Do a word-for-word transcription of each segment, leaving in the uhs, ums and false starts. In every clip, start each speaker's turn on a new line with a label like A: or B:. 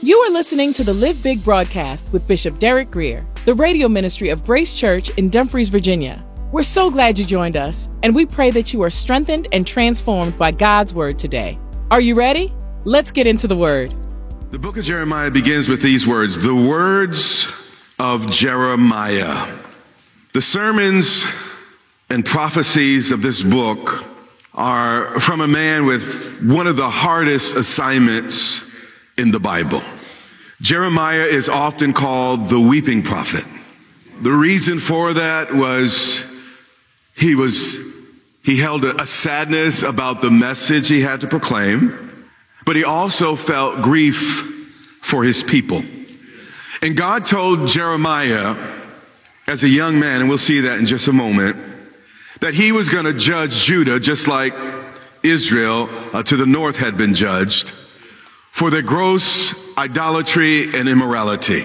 A: You are listening to the Live Big broadcast with Bishop Derek Greer, the radio ministry of Grace Church in Dumfries, Virginia. We're so glad you joined us, and we pray that you are strengthened and transformed by God's word today. Are you ready? Let's get into the word.
B: The book of Jeremiah begins with these words, the words of Jeremiah. The sermons and prophecies of this book are from a man with one of the hardest assignments in the Bible. Jeremiah is often called the weeping prophet. The reason for that was he was he held a, a sadness about the message he had to proclaim, but he also felt grief for his people. And God told Jeremiah as a young man, and we'll see that in just a moment, that he was going to judge Judah just like Israel uh, to the north had been judged, for their gross idolatry and immorality.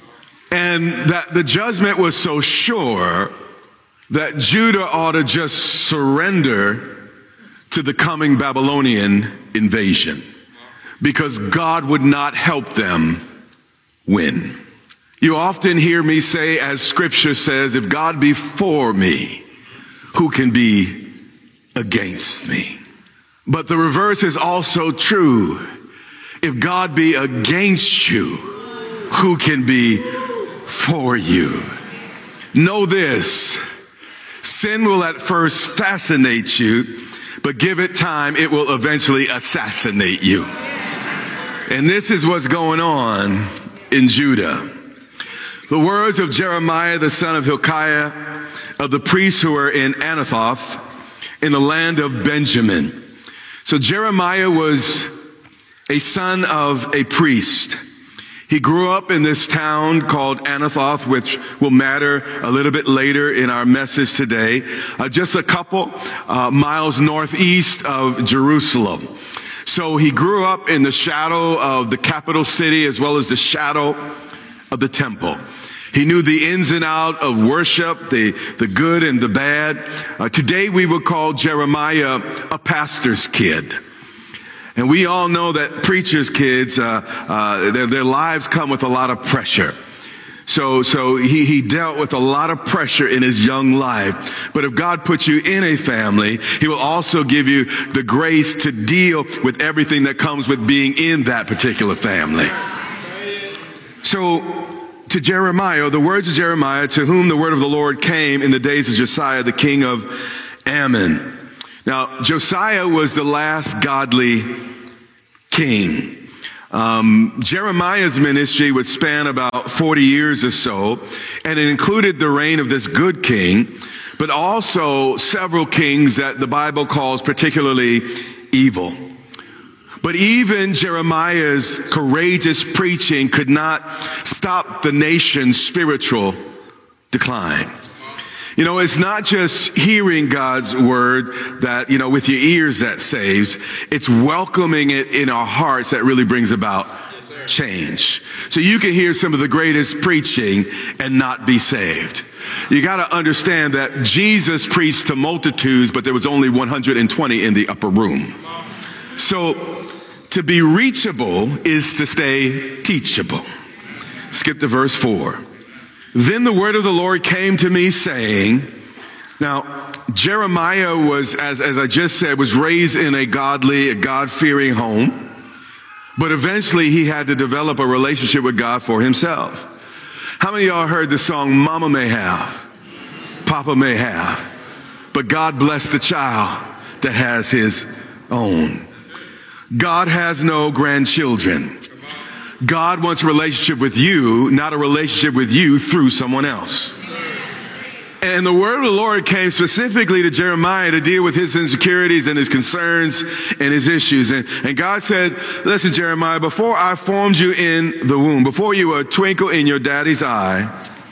B: And that the judgment was so sure that Judah ought to just surrender to the coming Babylonian invasion, because God would not help them win. You often hear me say, as scripture says, if God be for me, who can be against me? But the reverse is also true. If God be against you, who can be for you? Know this, sin will at first fascinate you, but give it time, it will eventually assassinate you. And this is what's going on in Judah. The words of Jeremiah, the son of Hilkiah, of the priests who were in Anathoth, in the land of Benjamin. So Jeremiah was a son of a priest. He grew up in this town called Anathoth, which will matter a little bit later in our message today, uh, just a couple uh, miles northeast of Jerusalem. So he grew up in the shadow of the capital city as well as the shadow of the temple. He knew the ins and out of worship, the, the good and the bad. Uh, today we would call Jeremiah a pastor's kid. And we all know that preachers' kids, uh, uh, their, their lives come with a lot of pressure. So, so he, he dealt with a lot of pressure in his young life. But if God puts you in a family, he will also give you the grace to deal with everything that comes with being in that particular family. So, to Jeremiah, the words of Jeremiah, to whom the word of the Lord came in the days of Josiah, the king of Ammon. Now, Josiah was the last godly king. Um, Jeremiah's ministry would span about forty years or so, and it included the reign of this good king, but also several kings that the Bible calls particularly evil. But even Jeremiah's courageous preaching could not stop the nation's spiritual decline. You know, it's not just hearing God's word that, you know, with your ears that saves. It's welcoming it in our hearts that really brings about change. So you can hear some of the greatest preaching and not be saved. You got to understand that Jesus preached to multitudes, but there was only one hundred twenty in the upper room. So to be reachable is to stay teachable. Skip to verse four. Then the word of the Lord came to me saying, now Jeremiah was, as, as I just said, was raised in a godly, a God-fearing home, but eventually he had to develop a relationship with God for himself. How many of y'all heard the song, Mama may have, Papa may have, but God bless the child that has his own. God has no grandchildren. God wants a relationship with you, not a relationship with you through someone else. And the word of the Lord came specifically to Jeremiah to deal with his insecurities and his concerns and his issues. And, and God said, listen, Jeremiah, before I formed you in the womb, before you were a twinkle in your daddy's eye,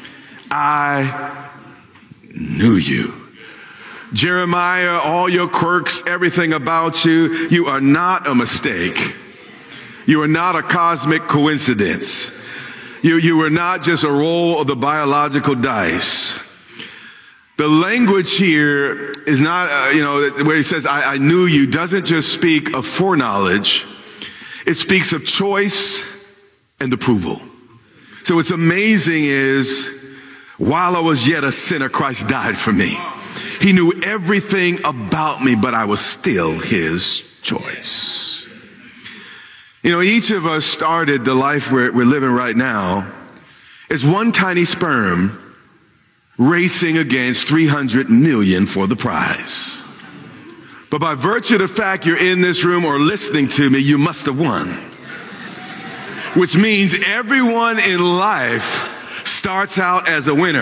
B: I knew you. Jeremiah, all your quirks, everything about you, you are not a mistake. You are not a cosmic coincidence. You, you were not just a roll of the biological dice. The language here is not, uh, you know, where he says, I, I knew you, doesn't just speak of foreknowledge. It speaks of choice and approval. So what's amazing is, while I was yet a sinner, Christ died for me. He knew everything about me, but I was still his choice. You know, each of us started the life we're, we're living right now as one tiny sperm racing against three hundred million for the prize. But by virtue of the fact you're in this room or listening to me, you must have won. Which means everyone in life starts out as a winner.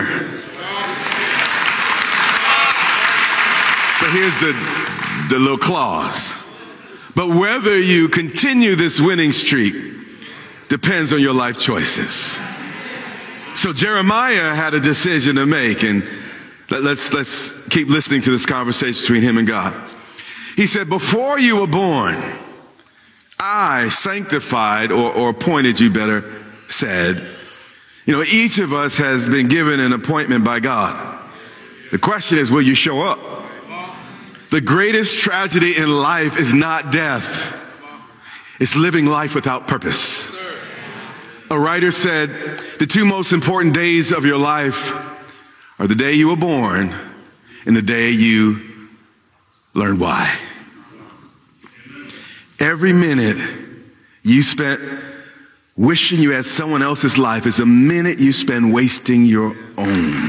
B: But here's the, the little clause. But whether you continue this winning streak depends on your life choices. So Jeremiah had a decision to make, and let's, let's keep listening to this conversation between him and God. He said, before you were born, I sanctified or, or appointed, you better said. You know, each of us has been given an appointment by God. The question is, will you show up? The greatest tragedy in life is not death. It's living life without purpose. A writer said, the two most important days of your life are the day you were born and the day you learned why. Every minute you spent wishing you had someone else's life is a minute you spend wasting your own.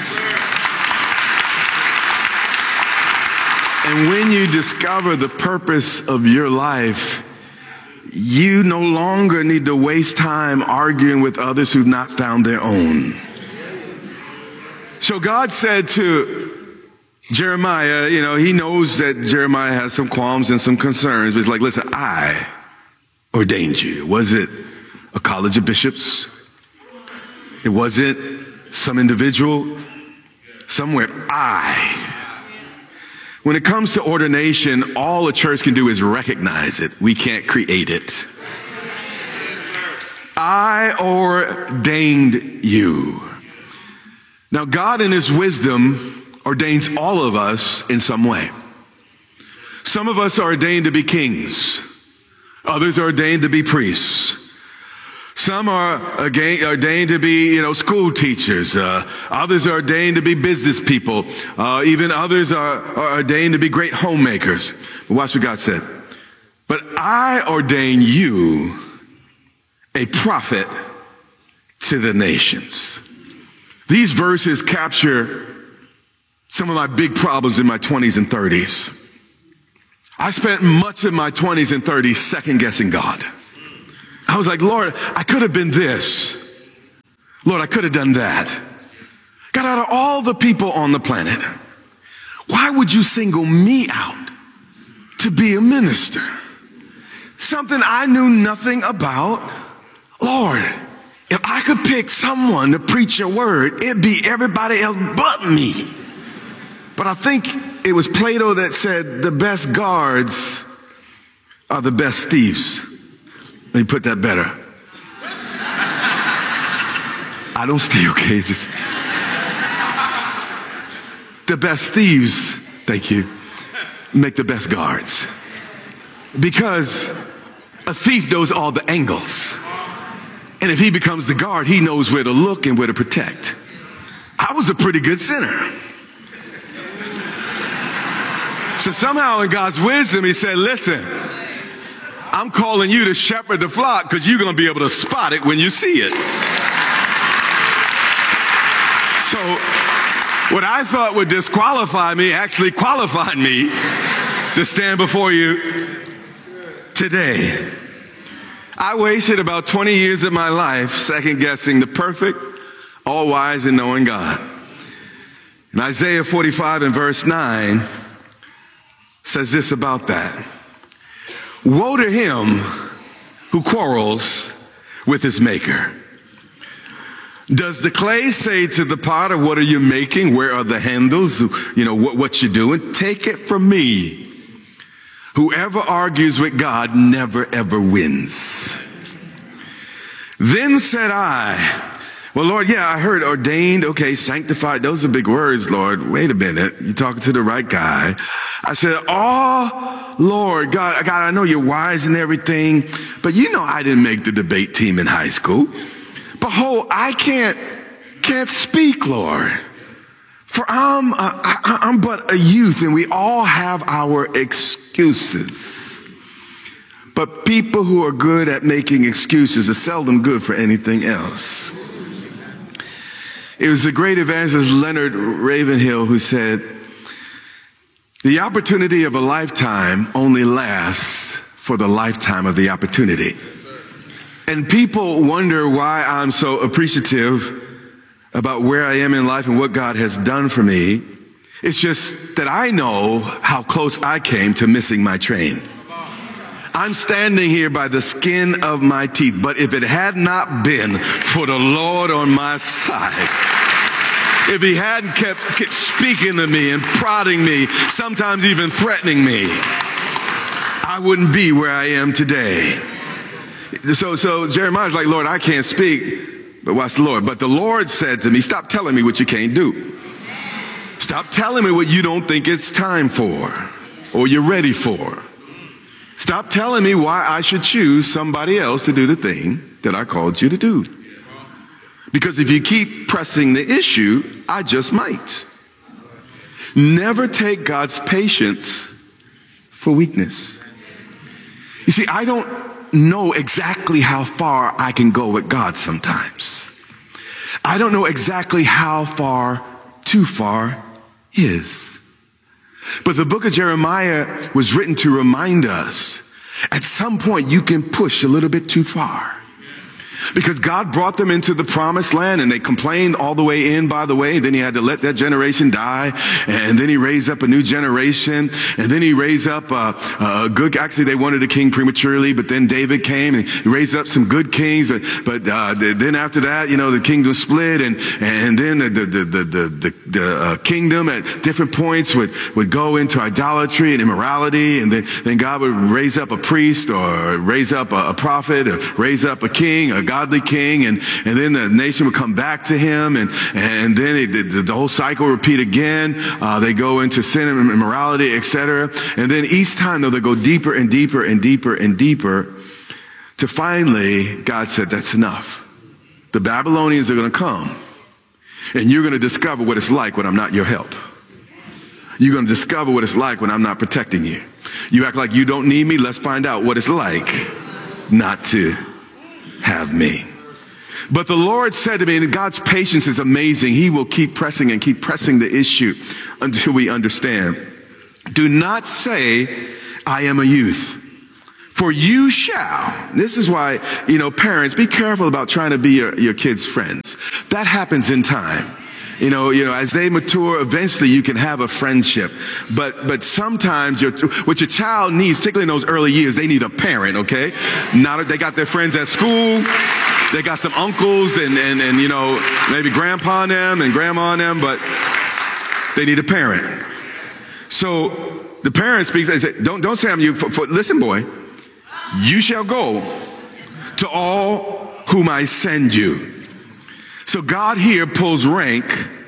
B: And when you discover the purpose of your life, you no longer need to waste time arguing with others who've not found their own. So God said to Jeremiah, you know, he knows that Jeremiah has some qualms and some concerns, but he's like, listen, I ordained you. Was it a college of bishops? It wasn't some individual somewhere. I. When it comes to ordination, all a church can do is recognize it. We can't create it. I ordained you. Now, God in his wisdom ordains all of us in some way. Some of us are ordained to be kings. Others are ordained to be priests. Some are ordained to be, you know, school teachers. Uh, others are ordained to be business people. Uh, even others are, are ordained to be great homemakers. But watch what God said. But I ordain you a prophet to the nations. These verses capture some of my big problems in my twenties and thirties. I spent much of my twenties and thirties second guessing God. I was like, Lord, I could have been this. Lord, I could have done that. God, out of all the people on the planet, why would you single me out to be a minister? Something I knew nothing about. Lord, if I could pick someone to preach your word, it'd be everybody else but me. But I think it was Plato that said the best guards are the best thieves. Let me put that better. I don't steal, okay? Just the best thieves, thank you, make the best guards. Because a thief knows all the angles. And if he becomes the guard, he knows where to look and where to protect. I was a pretty good sinner. So somehow in God's wisdom, he said, listen, I'm calling you to shepherd the flock because you're going to be able to spot it when you see it. So what I thought would disqualify me actually qualified me to stand before you today. I wasted about twenty years of my life second guessing the perfect, all wise and knowing God. And Isaiah forty-five and verse nine says this about that. Woe to him who quarrels with his maker. Does the clay say to the potter, what are you making? Where are the handles? You know, what, what you doing? Take it from me. Whoever argues with God never ever wins. Then said I, Well, Lord, yeah, I heard ordained. Okay, sanctified. Those are big words, Lord. Wait a minute. You're talking to the right guy. I said, oh, Lord, God, God, I know you're wise and everything, but you know I didn't make the debate team in high school. Behold, I can't, can't speak, Lord. For I'm, uh, I, I'm but a youth, and we all have our excuses. But people who are good at making excuses are seldom good for anything else. It was the great evangelist Leonard Ravenhill who said, the opportunity of a lifetime only lasts for the lifetime of the opportunity. And people wonder why I'm so appreciative about where I am in life and what God has done for me. It's just that I know how close I came to missing my train. I'm standing here by the skin of my teeth, but if it had not been for the Lord on my side, if he hadn't kept, kept speaking to me and prodding me, sometimes even threatening me, I wouldn't be where I am today. So, so Jeremiah's like, Lord, I can't speak, but watch the Lord. But the Lord said to me, stop telling me what you can't do. Stop telling me what you don't think it's time for or you're ready for. Stop telling me why I should choose somebody else to do the thing that I called you to do. Because if you keep pressing the issue, I just might. Never take God's patience for weakness. You see, I don't know exactly how far I can go with God sometimes. I don't know exactly how far too far is. But the book of Jeremiah was written to remind us, at some point you can push a little bit too far. Because God brought them into the promised land and they complained all the way in, by the way. Then he had to let that generation die. And then he raised up a new generation. And then he raised up a, a good, actually they wanted a king prematurely, but then David came and he raised up some good kings. But, but uh, then after that, you know, the kingdom split, and, and then the, the, the, the, the, the uh, kingdom at different points would, would go into idolatry and immorality. And then, then God would raise up a priest or raise up a, a prophet or raise up a king, a godly king, and, and then the nation would come back to him, and, and then it, the, the whole cycle would repeat again. Uh, they go into sin and immorality, et cetera. And then each time, though, they go deeper and deeper and deeper and deeper, to finally, God said, that's enough. The Babylonians are going to come, and you're going to discover what it's like when I'm not your help. You're going to discover what it's like when I'm not protecting you. You act like you don't need me. Let's find out what it's like not to have me. But the Lord said to me, and God's patience is amazing. He will keep pressing and keep pressing the issue until we understand. Do not say, I am a youth, for you shall. This is why, you know, parents, be careful about trying to be your, your kids' friends. That happens in time. You know, you know, as they mature, eventually you can have a friendship. But, but sometimes your, what your child needs, particularly in those early years, they need a parent, okay? Not, they got their friends at school. They got some uncles and, and, and, you know, maybe grandpa and them and grandma and them, but they need a parent. So the parent speaks, they say, don't, don't say I'm you. For, for, listen, boy, you shall go to all whom I send you. So God here pulls rank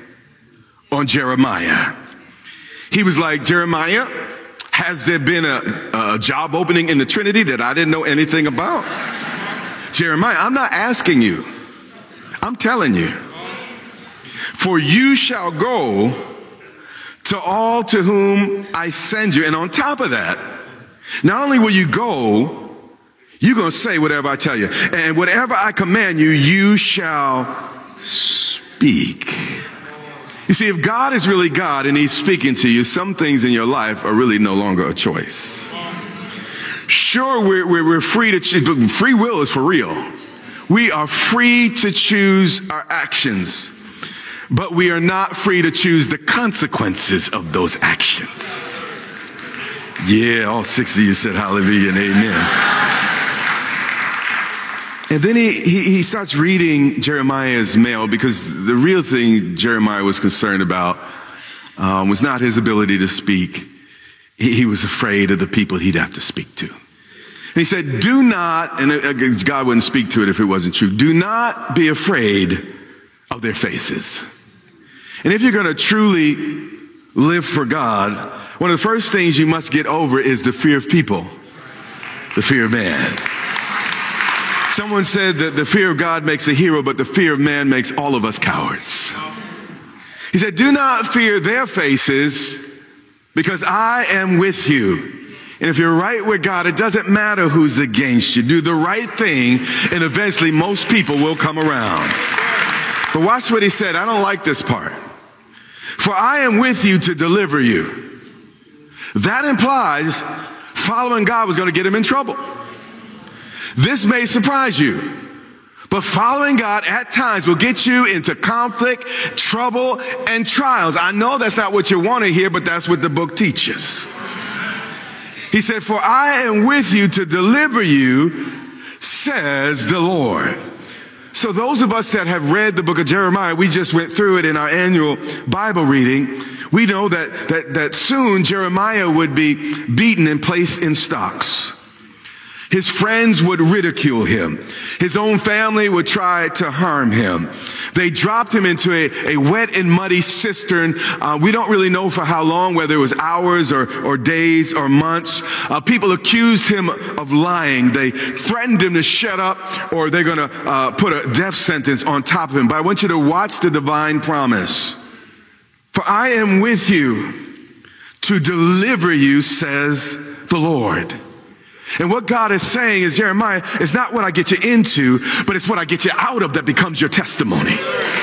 B: on Jeremiah. He was like, Jeremiah, has there been a, a job opening in the Trinity that I didn't know anything about? Jeremiah, I'm not asking you. I'm telling you. For you shall go to all to whom I send you. And on top of that, not only will you go, you're going to say whatever I tell you. And whatever I command you, you shall speak. You see, if God is really God and he's speaking to you, some things in your life are really no longer a choice. Sure, we're, we're, we're free to choose, but free will is for real. We are free to choose our actions, but we are not free to choose the consequences of those actions. Yeah, all six of you said hallelujah and amen. And then he, he, he starts reading Jeremiah's mail, because the real thing Jeremiah was concerned about um, was not his ability to speak. He, he was afraid of the people he'd have to speak to. And he said, do not, and God wouldn't speak to it if it wasn't true, do not be afraid of their faces. And if you're going to truly live for God, one of the first things you must get over is the fear of people, the fear of man. Someone said that the fear of God makes a hero, but the fear of man makes all of us cowards. He said, do not fear their faces, because I am with you. And if you're right with God, it doesn't matter who's against you. Do the right thing, and eventually most people will come around. But watch what he said. I don't like this part. For I am with you to deliver you. That implies following God was going to get him in trouble. This may surprise you, but following God at times will get you into conflict, trouble, and trials. I know that's not what you want to hear, but that's what the book teaches. He said, for I am with you to deliver you, says the Lord. So those of us that have read the book of Jeremiah, we just went through it in our annual Bible reading. We know that, that, that soon Jeremiah would be beaten and placed in stocks. His friends would ridicule him. His own family would try to harm him. They dropped him into a, a wet and muddy cistern. Uh, we don't really know for how long, whether it was hours or, or days or months. Uh, people accused him of lying. They threatened him to shut up, or they're going to uh, put a death sentence on top of him. But I want you to watch the divine promise. For I am with you to deliver you, says the Lord. And what God is saying is, Jeremiah, it's not what I get you into, but it's what I get you out of that becomes your testimony.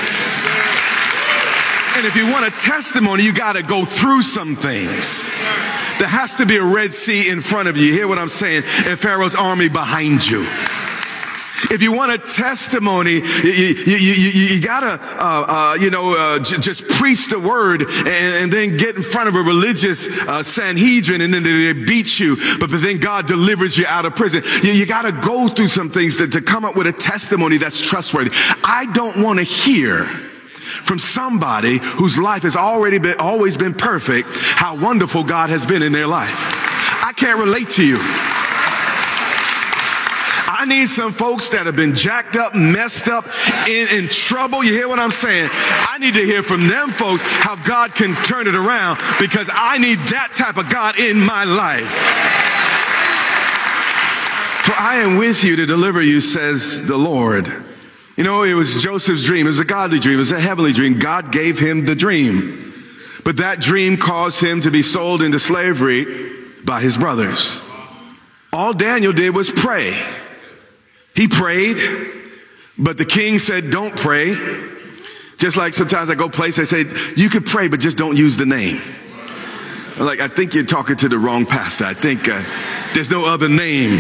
B: And if you want a testimony, you got to go through some things. There has to be a Red Sea in front of you. You hear what I'm saying? And Pharaoh's army behind you. If you want a testimony, you, you, you, you, you gotta, uh, uh, you know, uh, j- just preach the word and, and then get in front of a religious uh, Sanhedrin, and then they beat you. But, but then God delivers you out of prison. You, you gotta go through some things to, to come up with a testimony that's trustworthy. I don't want to hear from somebody whose life has already been, always been perfect, how wonderful God has been in their life. I can't relate to you. I need some folks that have been jacked up, messed up, in, in trouble. You hear what I'm saying? I need to hear from them folks how God can turn it around, because I need that type of God in my life. For I am with you to deliver you, says the Lord. You know, it was Joseph's dream. It was a godly dream. It was a heavenly dream. God gave him the dream. But that dream caused him to be sold into slavery by his brothers. All Daniel did was pray. He prayed, but the king said, don't pray. Just like sometimes I go places, they say, you could pray, but just don't use the name. I'm like, I think you're talking to the wrong pastor. I think uh, there's no other name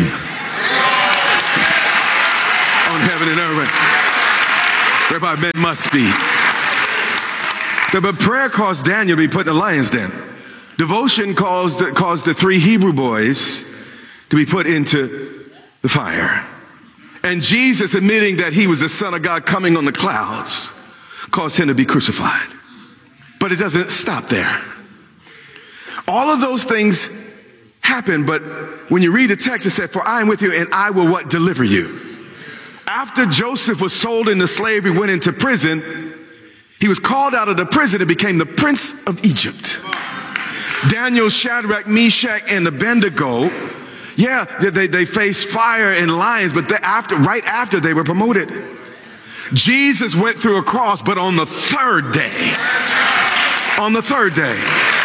B: on heaven and earth whereby men must be. But, but prayer caused Daniel to be put in the lion's den. Devotion caused, caused the three Hebrew boys to be put into the fire. And Jesus, admitting that he was the Son of God coming on the clouds, caused him to be crucified. But it doesn't stop there. All of those things happen, but when you read the text, it said, for I am with you and I will what? Deliver you. After Joseph was sold into slavery, went into prison, he was called out of the prison and became the Prince of Egypt. Daniel, Shadrach, Meshach, and Abednego, yeah, they, they faced fire and lions, but they, after, right after they were promoted. Jesus went through a cross, but on the third day, on the third day,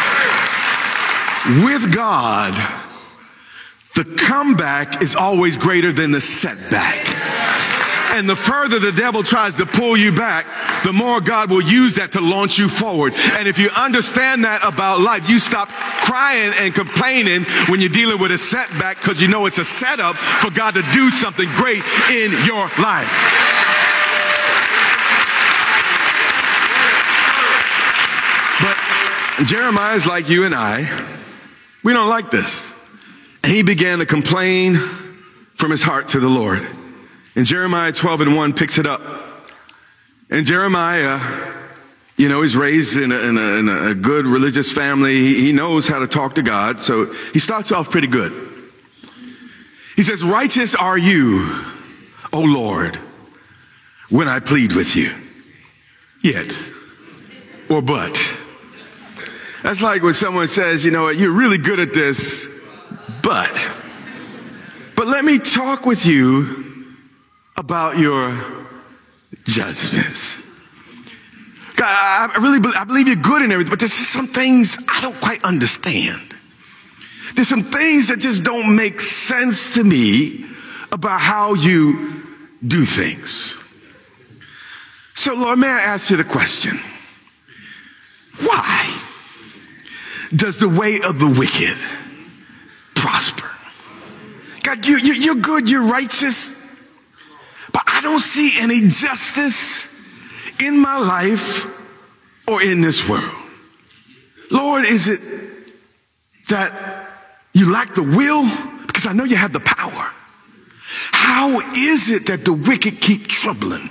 B: with God, the comeback is always greater than the setback. And the further the devil tries to pull you back, the more God will use that to launch you forward. And if you understand that about life, you stop crying and complaining when you're dealing with a setback, because you know it's a setup for God to do something great in your life. But Jeremiah's like you and I. We don't like this. And he began to complain from his heart to the Lord. And Jeremiah twelve and one picks it up. And Jeremiah, you know, he's raised in a, in a, in a good religious family. He, he knows how to talk to God. So he starts off pretty good. He says, righteous are you, O Lord, when I plead with you. yet. Or but. That's like when someone says, you know what, you're really good at this, but. But let me talk with you about your judgments. God, I really I believe you're good in everything, but there's just some things I don't quite understand. There's some things that just don't make sense to me about how you do things. So, Lord, may I ask you the question? Why does the way of the wicked prosper? God, you, you, you're good, you're righteous, but I don't see any justice in my life or in this world. Lord, is it that you lack the will? Because I know you have the power. How is it that the wicked keep troubling?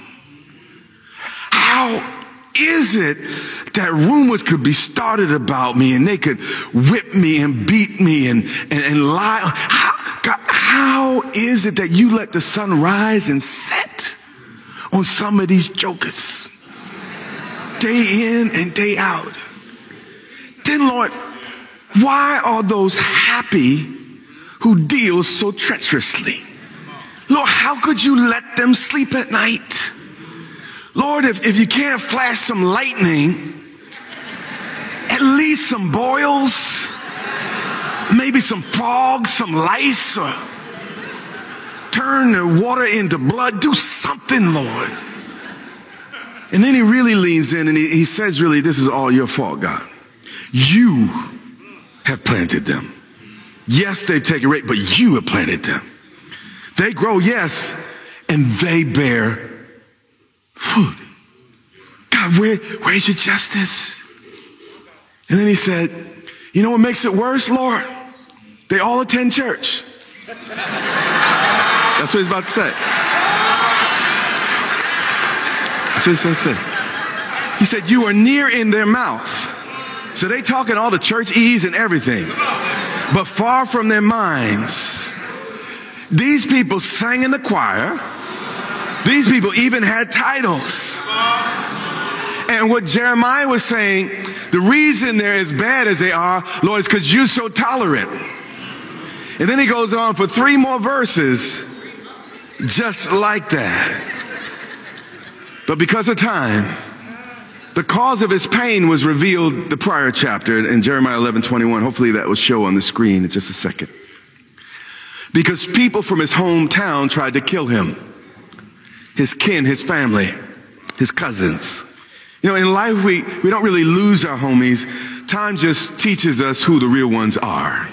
B: How is it that rumors could be started about me and they could whip me and beat me and, and, and lie? How, God, how is it that you let the sun rise and set on some of these jokers? Day in and day out. Then, Lord, why are those happy who deal so treacherously? Lord, how could you let them sleep at night? Lord, if, if you can't flash some lightning, at least some boils, maybe some frogs, some lice, or turn the water into blood. Do something, Lord. And then he really leans in and he, he says, really, this is all your fault, God. You have planted them. Yes, they've taken root, but you have planted them. They grow, yes, and they bear fruit. God, where, where's your justice? And then he said, you know what makes it worse, Lord? They all attend church. That's what he's about to say. That's what he said. He said, you are near in their mouth. So they talking all the church ease and everything, but far from their minds. These people sang in the choir. These people even had titles. And what Jeremiah was saying, the reason they're as bad as they are, Lord, is because you're so tolerant. And then he goes on for three more verses, just like that. But because of time, the cause of his pain was revealed the prior chapter in Jeremiah eleven twenty-one. Hopefully that will show on the screen in just a second. Because people from his hometown tried to kill him. His kin, his family, his cousins. You know, in life, we, we don't really lose our homies. Time just teaches us who the real ones are.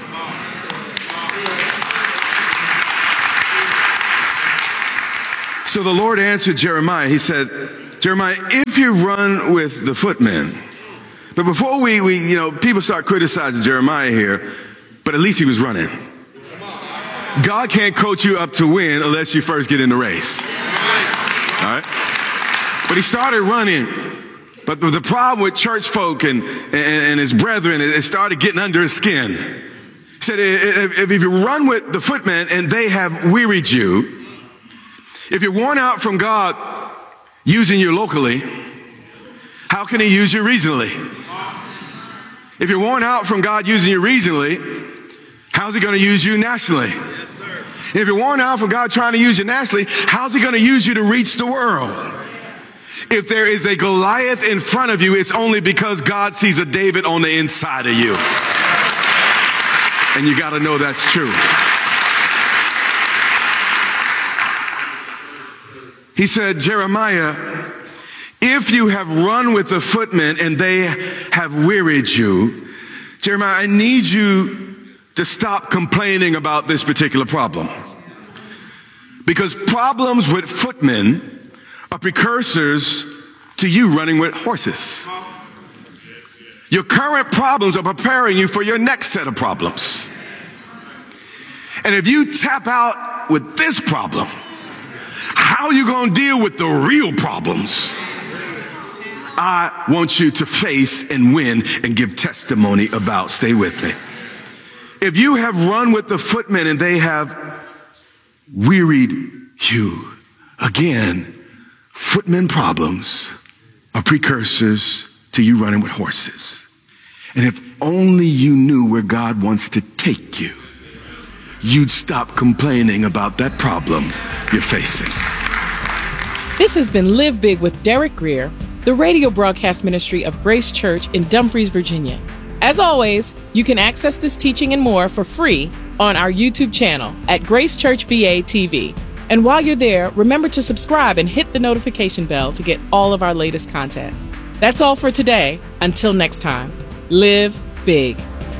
B: So the Lord answered Jeremiah. He said, Jeremiah, if you run with the footmen. But before we, we, you know, people start criticizing Jeremiah here, but at least he was running. God can't coach you up to win unless you first get in the race. All right? But he started running. But the problem with church folk and, and, and his brethren, it started getting under his skin. He said, if, if you run with the footmen and they have wearied you, if you're worn out from God using you locally, how can he use you regionally? If you're worn out from God using you regionally, how's he going to use you nationally? If you're worn out from God trying to use you nationally, how's he going to use you to reach the world? If there is a Goliath in front of you, it's only because God sees a David on the inside of you. And you got to know that's true. He said, Jeremiah, if you have run with the footmen and they have wearied you, Jeremiah, I need you to stop complaining about this particular problem. Because problems with footmen are precursors to you running with horses. Your current problems are preparing you for your next set of problems. And if you tap out with this problem, how are you going to deal with the real problems I want you to face and win and give testimony about? Stay with me. If you have run with the footmen and they have wearied you, again, footmen problems are precursors to you running with horses. And if only you knew where God wants to take you, you'd stop complaining about that problem you're facing.
A: This has been Live Big with Derek Grier, the radio broadcast ministry of Grace Church in Dumfries, Virginia. As always, you can access this teaching and more for free on our YouTube channel at Grace Church V A T V. And while you're there, remember to subscribe and hit the notification bell to get all of our latest content. That's all for today. Until next time, live big.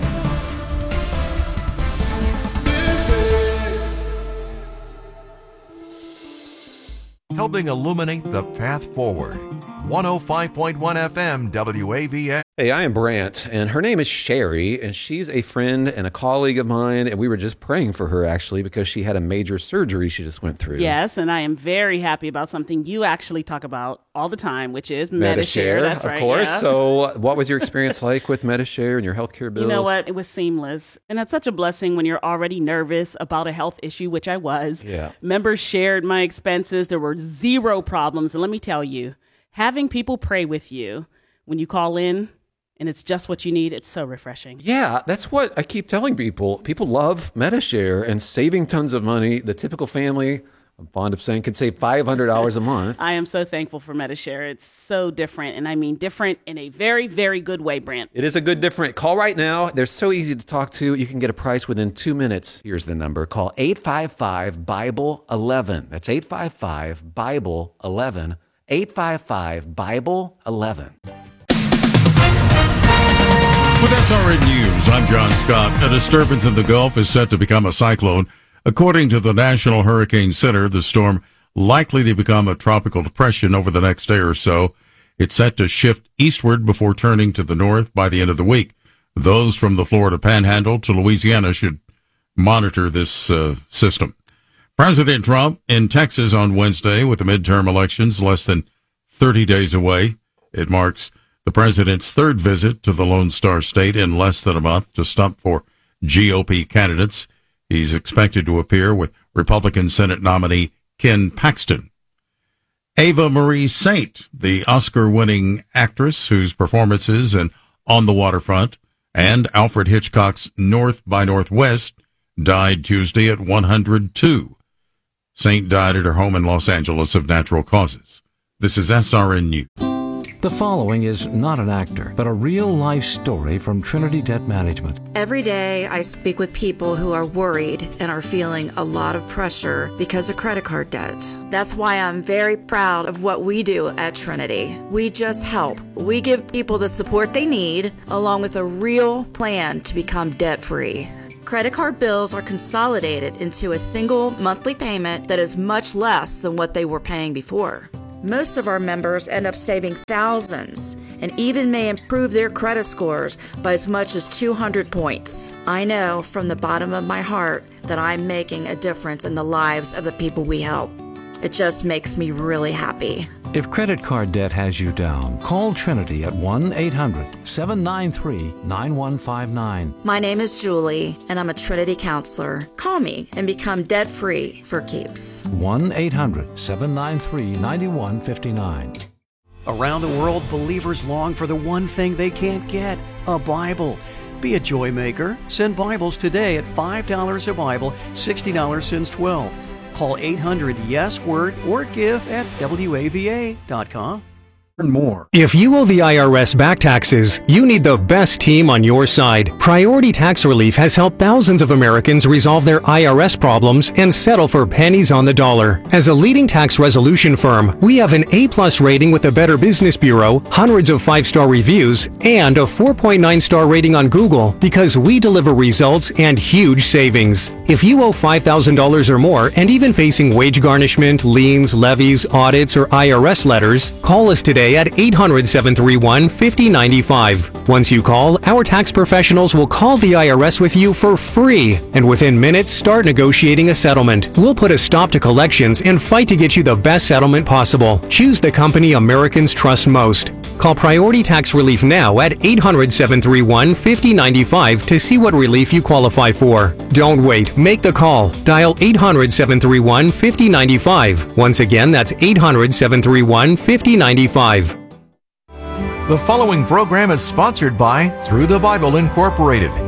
C: Helping illuminate the path forward. one oh five point one F M W A V A.
D: Hey, I am Brant, and her name is Sherry, and she's a friend and a colleague of mine, and we were just praying for her, actually, because she had a major surgery she just went through.
E: Yes, and I am very happy about something you actually talk about all the time, which is Medi-Share.
D: Medi-Share,
E: That's
D: of
E: right,
D: course.
E: yeah.
D: So what was your experience like with Medi-Share and your healthcare bills?
E: You know what? It was seamless. And that's such a blessing when you're already nervous about a health issue, which I was.
D: Yeah.
E: Members shared my expenses. There were zero problems. And let me tell you, having people pray with you when you call in and it's just what you need, it's so refreshing.
D: Yeah, that's what I keep telling people. People love Medi-Share and saving tons of money. The typical family, I'm fond of saying, could save five hundred dollars a month.
E: I am so thankful for Medi-Share. It's so different. And I mean different in a very, very good way, Brant.
D: It is a good different. Call right now. They're so easy to talk to. You can get a price within two minutes. Here's the number. Call eight five five, Bible eleven. That's eight five five, Bible eleven. eight five five, Bible eleven.
F: With S R N News, I'm John Scott. A disturbance in the Gulf is set to become a cyclone. According to the National Hurricane Center, the storm likely to become a tropical depression over the next day or so. It's set to shift eastward before turning to the north by the end of the week. Those from the Florida Panhandle to Louisiana should monitor this uh, system. President Trump in Texas on Wednesday with the midterm elections less than thirty days away. It marks the president's third visit to the Lone Star State in less than a month to stump for G O P candidates. He's expected to appear with Republican Senate nominee Ken Paxton. Ava Marie Saint, the Oscar-winning actress whose performances in On the Waterfront and Alfred Hitchcock's North by Northwest died Tuesday at one hundred two. Saint died at her home in Los Angeles of natural causes. This is S R N News.
G: The following is not an actor, but a real-life story from Trinity Debt Management.
H: Every day I speak with people who are worried and are feeling a lot of pressure because of credit card debt. That's why I'm very proud of what we do at Trinity. We just help. We give people the support they need, along with a real plan to become debt-free. Credit card bills are consolidated into a single monthly payment that is much less than what they were paying before. Most of our members end up saving thousands and even may improve their credit scores by as much as two hundred points. I know from the bottom of my heart that I'm making a difference in the lives of the people we help. It just makes me really happy.
G: If credit card debt has you down, call Trinity at one eight hundred, seven nine three, nine one five nine.
H: My name is Julie, and I'm a Trinity counselor. Call me and become debt-free for keeps.
G: one eight hundred, seven nine three, nine one five nine.
I: Around the world, believers long for the one thing they can't get, a Bible. Be a joy maker. Send Bibles today at five dollars a Bible, sixty dollars since twelve. Call eight hundred yes word or give at W A V A dot com.
J: More. If you owe the I R S back taxes, you need the best team on your side. Priority Tax Relief has helped thousands of Americans resolve their I R S problems and settle for pennies on the dollar. As a leading tax resolution firm, we have an A plus rating with the Better Business Bureau, hundreds of five-star reviews, and a four point nine star rating on Google because we deliver results and huge savings. If you owe five thousand dollars or more and even facing wage garnishment, liens, levies, audits, or I R S letters, call us today at eight hundred, seven three one, five oh nine five. Once you call, our tax professionals will call the I R S with you for free, and within minutes start negotiating a settlement. We'll put a stop to collections and fight to get you the best settlement possible. Choose the company Americans trust most. Call Priority Tax Relief now at eight hundred, seven three one, five oh nine five to see what relief you qualify for. Don't wait. Make the call. Dial eight hundred, seven three one, five oh nine five. Once again, that's eight hundred, seven three one, five oh nine five.
C: The following program is sponsored by Through the Bible Incorporated.